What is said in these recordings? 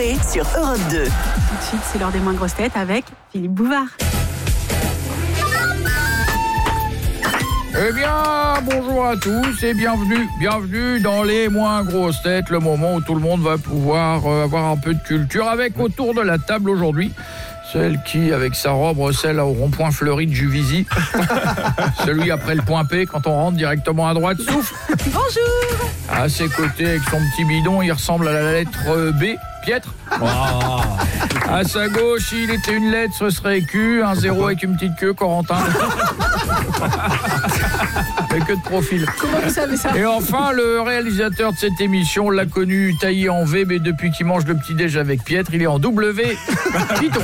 Coé sur Europe 2. Tout de suite, c'est l'heure des moins grosses têtes avec Philippe Bouvard. Eh bien, bonjour à tous et bienvenue dans les moins grosses têtes, le moment où tout le monde va pouvoir avoir un peu de culture avec autour de la table aujourd'hui. Celle qui, avec sa robe, recèle au rond-point fleuri de Juvisy. Celui après le point P, quand on rentre directement à droite, souffle. Bonjour. À ses côtés, avec son petit bidon, il ressemble à la lettre B, Piètre. Oh. À sa gauche, il était une lettre, ce serait Q, un 0 avec une petite queue, Corentin. Mais que de profil. Comment vous savez ça ? Et enfin, le réalisateur de cette émission, on l'a connu taillé en V, mais depuis qu'il mange le petit-déj avec Piètre, il est en W. Python.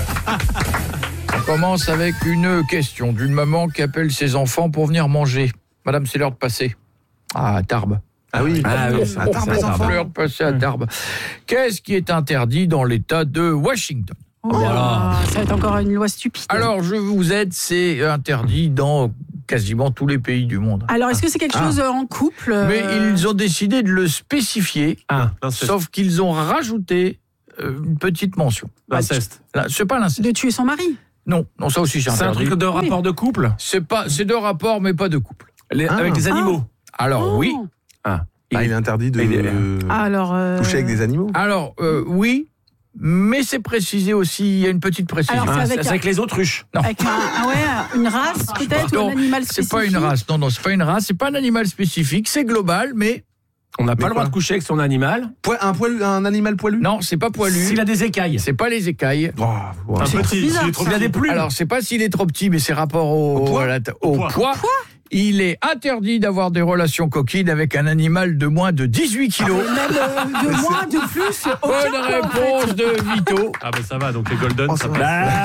On commence avec une question d'une maman qui appelle ses enfants pour venir manger. Madame, c'est l'heure de passer à Tarbes. Ah oui, à Tarbes, l'heure de passer à Tarbes. Qu'est-ce qui est interdit dans l'État de Washington ? Ça va être encore une loi stupide. Alors, je vous aide, c'est interdit dans quasiment tous les pays du monde. Alors, est-ce que c'est quelque chose en couple Mais ils ont décidé de le spécifier, sauf qu'ils ont rajouté une petite mention. L'inceste. C'est pas l'inceste. De tuer son mari ? Non, ça aussi c'est interdit. C'est un truc de rapport de couple ? C'est de rapport, mais pas de couple. Avec les animaux ? Alors oui. Il est interdit de toucher avec des animaux ? Alors oui, mais c'est précisé aussi, il y a une petite précision. Alors, c'est avec les autruches ? Non. Avec une race peut-être, ou un animal spécifique ? C'est pas une race, non, c'est pas une race, c'est pas un animal spécifique, c'est global, mais... On n'a pas le droit de coucher avec son animal ? Un animal poilu ? Non, c'est pas poilu. S'il a des écailles ? C'est pas les écailles. Un petit, s'il est trop bien des plumes. Alors, c'est pas s'il est trop petit, mais c'est rapport au poids. Il est interdit d'avoir des relations coquines avec un animal de moins de 18 kilos. Même de moins, de plus, bonne réponse de Vito. Ah ben ça va, donc les golden, ça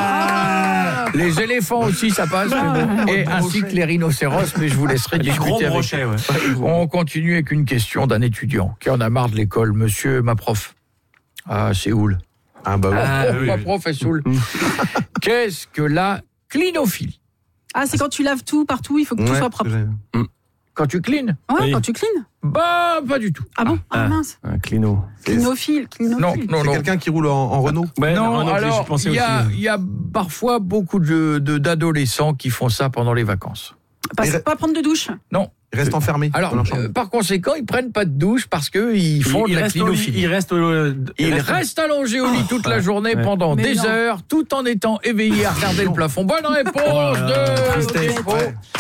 passe. Les éléphants aussi, ça passe. Et ainsi que les rhinocéros, mais je vous laisserai discuter avec brochets, On continue avec une question d'un étudiant qui en a marre de l'école. Monsieur, ma prof. Ah, c'est Oul. Ah bah ouais. Ma prof est Soul. Qu'est-ce que la clinophilie ? Ah, c'est quand tu laves tout partout, il faut que tout soit propre. Quand tu cleans ? Ouais, quand tu cleans. Bah, pas du tout. Ah bon ? Ah mince. Un clino. Clinophile. Non. C'est quelqu'un qui roule en Renault ? Non, alors, il y a parfois beaucoup d'adolescents qui font ça pendant les vacances. Pas prendre de douche ? Non. Ils restent enfermés. Alors, par conséquent, ils prennent pas de douche parce qu'ils font de la clinophilie. Ils restent allongés au lit toute la journée pendant des heures, tout en étant éveillés à regarder le plafond. Bonne réponse de Vito.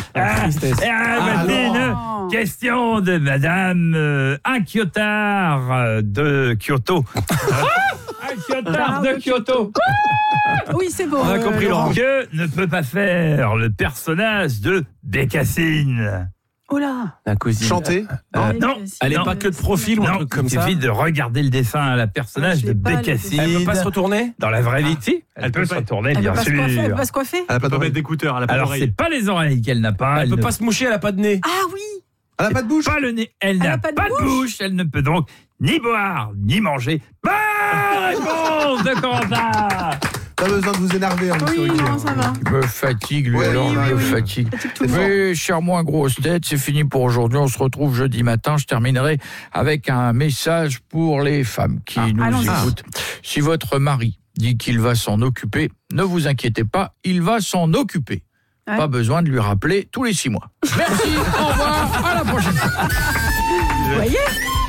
Une question de Madame Inkyotard de Kyoto. Inkyotard de Kyoto. Oui, c'est beau. On a compris, Laurent. Que ne peut pas faire le personnage de Bécassine? Oh là. La cousine. Chanter? Non. Elle n'est pas que de profil ou un truc comme ça. Il suffit de regarder le dessin à la personnage de Bécassine. Elle ne peut pas se retourner? Dans la vraie vie, si. Elle peut se retourner, bien sûr. Elle peut pas se coiffer? Elle peut pas mettre d'écouteurs. Alors, c'est pas les oreilles qu'elle n'a pas. Elle peut pas se moucher, elle n'a pas de nez. Ah oui. Elle n'a pas de bouche. Pas le nez. Elle n'a pas de bouche. Elle ne peut donc ni boire, ni manger. Bonne réponse de Corentin. Pas besoin de vous énerver. Oui, non, ça va. Il me fatigue, lui, alors. Il me fatigue. Mais, cher moins grosse tête, c'est fini pour aujourd'hui. On se retrouve jeudi matin. Je terminerai avec un message pour les femmes qui nous écoutent. Si votre mari dit qu'il va s'en occuper, ne vous inquiétez pas, il va s'en occuper. Ouais. Pas besoin de lui rappeler tous les 6 mois. Merci, au revoir, à la prochaine fois. Vous voyez ?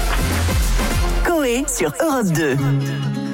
Coé sur Europe 2.